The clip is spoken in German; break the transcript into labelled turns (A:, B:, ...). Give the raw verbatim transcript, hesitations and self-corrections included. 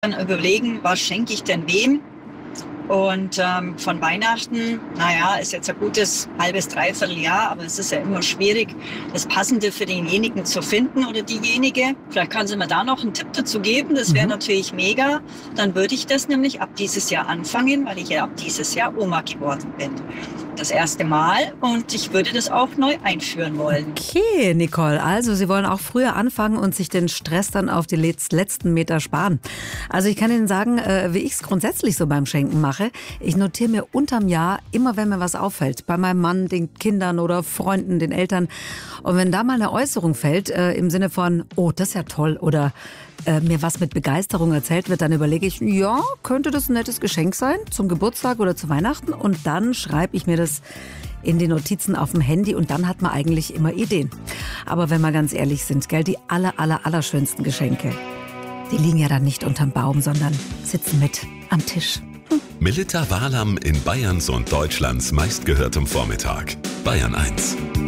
A: dann überlegen, was schenke ich denn wem? Und ähm, von Weihnachten, naja, ist jetzt ein gutes halbes, dreiviertel Jahr, aber es ist ja immer schwierig, das Passende für denjenigen zu finden oder diejenige. Vielleicht kann sie mir da noch einen Tipp dazu geben, das wäre mhm. natürlich mega. Dann würde ich das nämlich ab dieses Jahr anfangen, weil ich ja ab dieses Jahr Oma geworden bin. Das erste Mal, und ich würde das auch neu einführen wollen.
B: Okay, Nicole, also Sie wollen auch früher anfangen und sich den Stress dann auf die letzten Meter sparen. Also ich kann Ihnen sagen, wie ich es grundsätzlich so beim Schenken mache. Ich notiere mir unterm Jahr immer, wenn mir was auffällt, bei meinem Mann, den Kindern oder Freunden, den Eltern. Und wenn da mal eine Äußerung fällt, äh, im Sinne von, oh, das ist ja toll, oder äh, mir was mit Begeisterung erzählt wird, dann überlege ich, ja, könnte das ein nettes Geschenk sein zum Geburtstag oder zu Weihnachten? Und dann schreibe ich mir das in die Notizen auf dem Handy und dann hat man eigentlich immer Ideen. Aber wenn wir ganz ehrlich sind, gell, die aller, aller, aller schönsten Geschenke, die liegen ja dann nicht unterm Baum, sondern sitzen mit am Tisch. Hm.
C: Melitta Wahlam in Bayerns und Deutschlands meistgehörtem Vormittag. Bayern eins.